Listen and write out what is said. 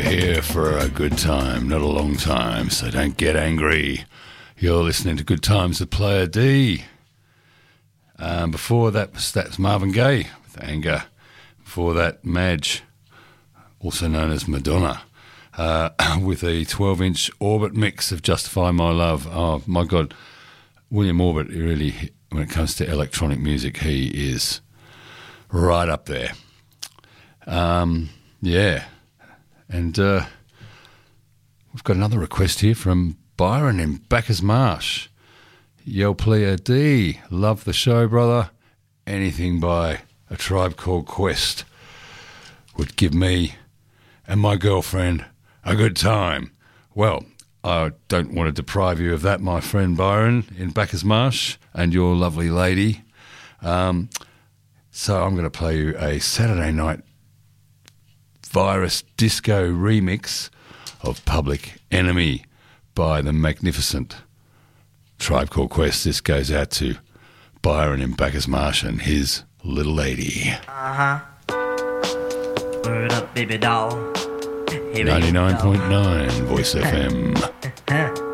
here for a good time, not a long time, so don't get angry. You're listening to Good Times with Player D. Before that's Marvin Gaye with Anger. Before that, Madge, also known as Madonna, with a 12-inch Orbit mix of Justify My Love. Oh, my God. William Orbit, really, when it comes to electronic music, he is right up there. Yeah. And we've got another request here from Byron in Bacchus Marsh. Yo, Player D, love the show, brother. Anything by A Tribe Called Quest would give me and my girlfriend a good time. Well, I don't want to deprive you of that, my friend Byron in Bacchus Marsh, and your lovely lady. So I'm going to play you a Saturday Night Virus Disco remix of Public Enemy by the magnificent Tribe Called Quest. This goes out to Byron in Bacchus Marsh and his little lady. Word up, baby doll. 99.9 Voice FM.